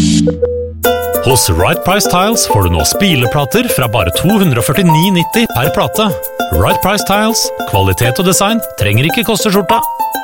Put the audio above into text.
Hos Right Price Tiles får du nå spileplater fra bare 249,90 per plate. Right Price Tiles, kvalitet og design trenger ikke koste skjorta.